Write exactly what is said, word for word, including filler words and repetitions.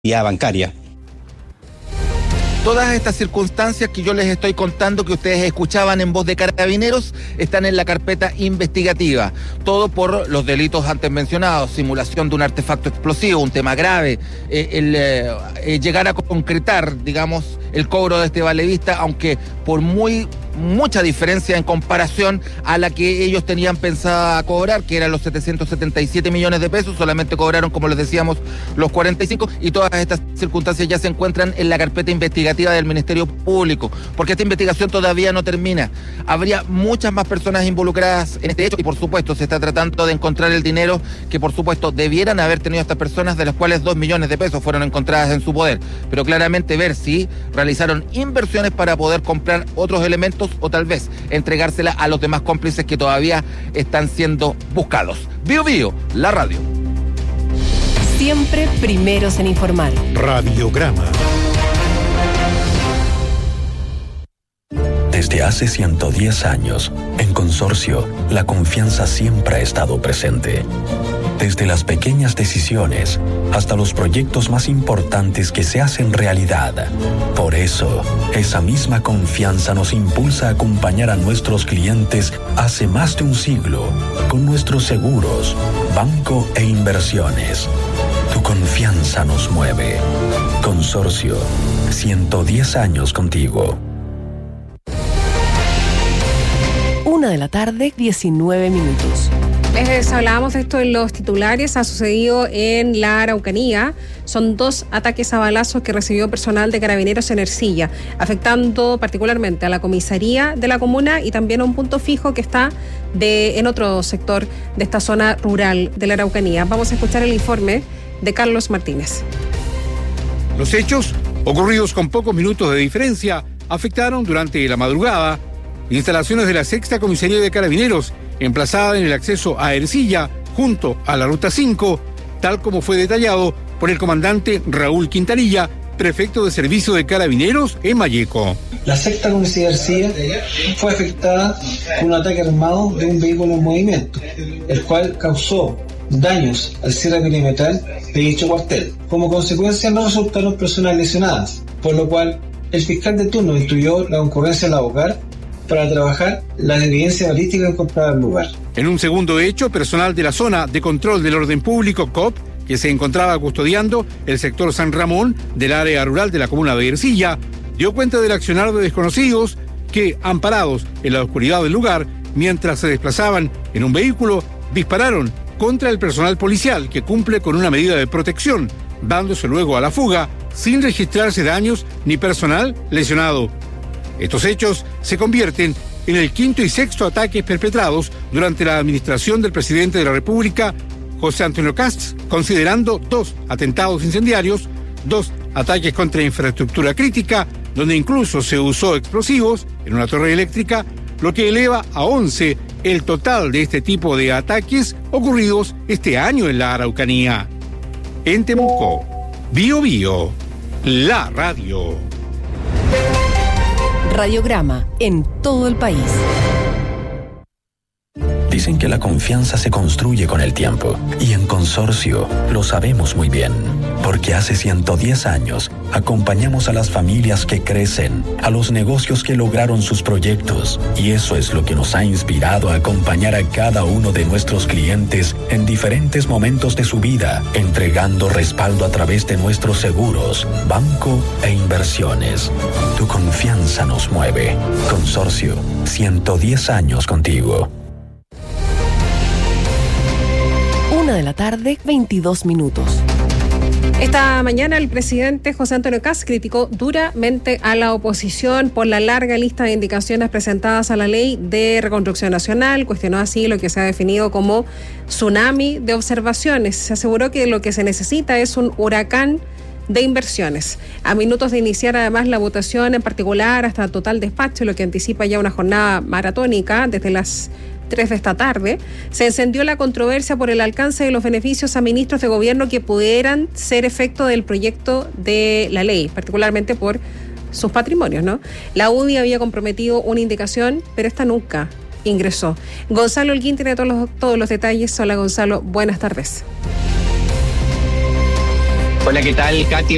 bancaria. Todas estas circunstancias que yo les estoy contando, que ustedes escuchaban en voz de Carabineros, están en la carpeta investigativa. Todo por los delitos antes mencionados: simulación de un artefacto explosivo, un tema grave, eh, el eh, eh, llegar a concretar, digamos, el cobro de este valevista, aunque por muy mucha diferencia en comparación a la que ellos tenían pensada cobrar, que eran los setecientos setenta y siete millones de pesos, solamente cobraron, como les decíamos, los cuarenta y cinco, y todas estas circunstancias ya se encuentran en la carpeta investigativa del Ministerio Público, porque esta investigación todavía no termina. Habría muchas más personas involucradas en este hecho y, por supuesto, se está tratando de encontrar el dinero que, por supuesto, debieran haber tenido estas personas, de las cuales dos millones de pesos fueron encontradas en su poder, pero claramente ver si realizaron inversiones para poder comprar otros elementos o tal vez entregársela a los demás cómplices que todavía están siendo buscados. Bio Bio, la radio. Siempre primeros en informar. Radiograma. Desde hace ciento diez años, en Consorcio, la confianza siempre ha estado presente. Desde las pequeñas decisiones hasta los proyectos más importantes que se hacen realidad. Por eso, esa misma confianza nos impulsa a acompañar a nuestros clientes hace más de un siglo con nuestros seguros, banco e inversiones. Tu confianza nos mueve. Consorcio, ciento diez años contigo. Una de la tarde, diecinueve minutos. Les hablábamos de esto en los titulares. Ha sucedido en la Araucanía. Son dos ataques a balazos que recibió personal de Carabineros en Ercilla, afectando particularmente a la comisaría de la comuna y también a un punto fijo que está de, en otro sector de esta zona rural de la Araucanía. Vamos a escuchar el informe de Carlos Martínez. Los hechos, ocurridos con pocos minutos de diferencia, afectaron durante la madrugada instalaciones de la sexta comisaría de Carabineros, emplazada en el acceso a Ercilla, junto a la Ruta cinco, tal como fue detallado por el comandante Raúl Quintanilla, prefecto de Servicio de Carabineros en Malleco. La sexta comisaría de Ercilla fue afectada por un ataque armado de un vehículo en movimiento, el cual causó daños al cierre perimetral de dicho cuartel. Como consecuencia, no resultaron personas lesionadas, por lo cual el fiscal de turno instruyó la concurrencia al hogar para trabajar la evidencia balística encontrada en el lugar. En un segundo hecho, personal de la Zona de Control del Orden Público, C O P, que se encontraba custodiando el sector San Ramón del área rural de la comuna de Ercilla, dio cuenta del accionar de desconocidos que, amparados en la oscuridad del lugar, mientras se desplazaban en un vehículo, dispararon contra el personal policial que cumple con una medida de protección, dándose luego a la fuga sin registrarse daños ni personal lesionado. Estos hechos se convierten en el quinto y sexto ataques perpetrados durante la administración del presidente de la República, José Antonio Kast, considerando dos atentados incendiarios, dos ataques contra infraestructura crítica, donde incluso se usó explosivos en una torre eléctrica, lo que eleva a once el total de este tipo de ataques ocurridos este año en la Araucanía. En Temuco, Bio Bio, la radio. Radiograma en todo el país. Dicen que la confianza se construye con el tiempo, y en Consorcio lo sabemos muy bien, porque hace ciento diez años acompañamos a las familias que crecen, a los negocios que lograron sus proyectos, y eso es lo que nos ha inspirado a acompañar a cada uno de nuestros clientes en diferentes momentos de su vida, entregando respaldo a través de nuestros seguros, banco e inversiones. Tu confianza nos mueve. Consorcio, ciento diez años contigo. Una de la tarde, veintidós minutos. Esta mañana el presidente José Antonio Kast criticó duramente a la oposición por la larga lista de indicaciones presentadas a la Ley de Reconstrucción Nacional. Cuestionó así lo que se ha definido como tsunami de observaciones. Se aseguró que lo que se necesita es un huracán de inversiones. A minutos de iniciar además la votación, en particular hasta total despacho, lo que anticipa ya una jornada maratónica desde las tres de esta tarde, se encendió la controversia por el alcance de los beneficios a ministros de gobierno que pudieran ser efecto del proyecto de la ley, particularmente por sus patrimonios, ¿no? La U D I había comprometido una indicación, pero esta nunca ingresó. Gonzalo Holguín tiene todos los, todos los detalles. Hola, Gonzalo, buenas tardes. Hola, ¿qué tal, Katy?